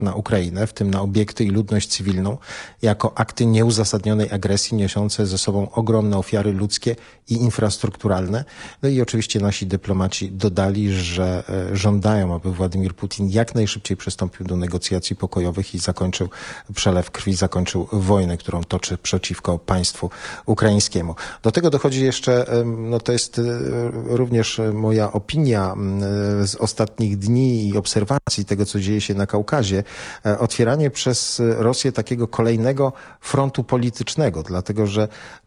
na Ukrainę, w tym na obiekty i ludność cywilną, jako akty nieuzasadnionej agresji niosące ze sobą ogromne ofiary ludzkie i infrastrukturalne. No i oczywiście nasi dyplomaci dodali, że żądają, aby Władimir Putin jak najszybciej przystąpił do negocjacji pokojowych i zakończył przelew krwi, zakończył wojnę, którą toczy przeciwko państwu ukraińskiemu. Do tego dochodzi jeszcze, no to jest również moja opinia z ostatnich dni i obserwacji tego, co dzieje się na Kaukazie, otwieranie przez Rosję takiego kolejnego frontu politycznego, dlatego że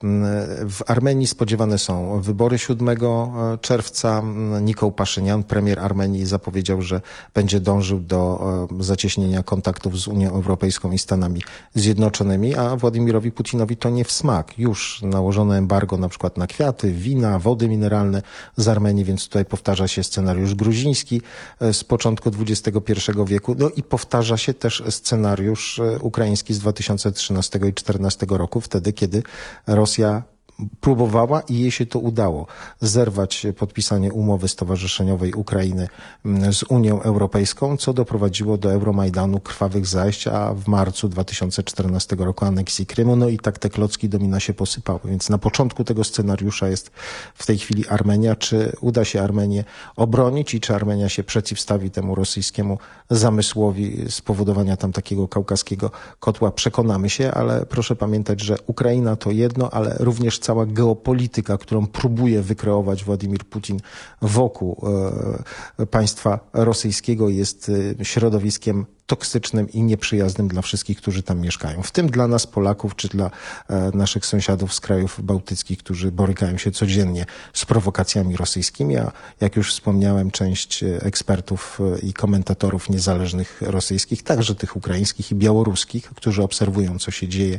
w Armenii spodziewane są wybory 7 czerwca. Nikol Paszynian, premier Armenii, zapowiedział, że będzie dążył do zacieśnienia kontaktów z Unią Europejską i Stanami Zjednoczonymi, a Władimirowi Putinowi to nie w smak. Już nałożono embargo na przykład na kwiaty, wina, wody mineralne z Armenii, więc tutaj powtarza się scenariusz gruziński z początku XXI wieku. No i powtarza się też scenariusz ukraiński z 2013 i 2014 roku, wtedy kiedy Rosja próbowała i jej się to udało zerwać podpisanie umowy stowarzyszeniowej Ukrainy z Unią Europejską, co doprowadziło do Euromajdanu, krwawych zajść, a w marcu 2014 roku aneksji Krymu. No i tak te klocki domina się posypały. Więc na początku tego scenariusza jest w tej chwili Armenia. Czy uda się Armenię obronić i czy Armenia się przeciwstawi temu rosyjskiemu zamysłowi spowodowania tam takiego kaukaskiego kotła? Przekonamy się, ale proszę pamiętać, że Ukraina to jedno, ale również cała geopolityka, którą próbuje wykreować Władimir Putin wokół państwa rosyjskiego, jest środowiskiem toksycznym i nieprzyjaznym dla wszystkich, którzy tam mieszkają. W tym dla nas, Polaków, czy dla naszych sąsiadów z krajów bałtyckich, którzy borykają się codziennie z prowokacjami rosyjskimi, a jak już wspomniałem, część ekspertów i komentatorów niezależnych rosyjskich, także tych ukraińskich i białoruskich, którzy obserwują, co się dzieje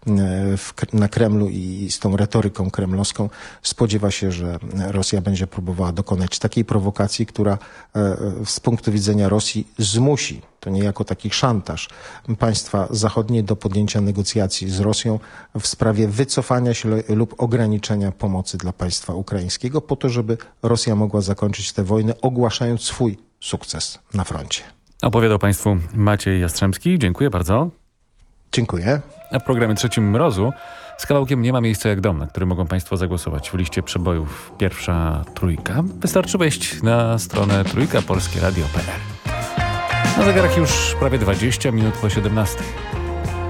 na Kremlu i z tą retoryką kremlowską, spodziewa się, że Rosja będzie próbowała dokonać takiej prowokacji, która z punktu widzenia Rosji zmusi, to niejako taki szantaż, państwa zachodnie do podjęcia negocjacji z Rosją w sprawie wycofania się lub ograniczenia pomocy dla państwa ukraińskiego, po to, żeby Rosja mogła zakończyć tę wojnę, ogłaszając swój sukces na froncie. Opowiadał Państwu Maciej Jastrzębski. Dziękuję bardzo. Dziękuję. A w programie Trzecim Mrozu z kawałkiem Nie ma miejsca jak dom, na który mogą Państwo zagłosować w liście przebojów pierwsza trójka. Wystarczy wejść na stronę trójkapolskieradio.pl. Na zegarach już prawie 20 minut po 17.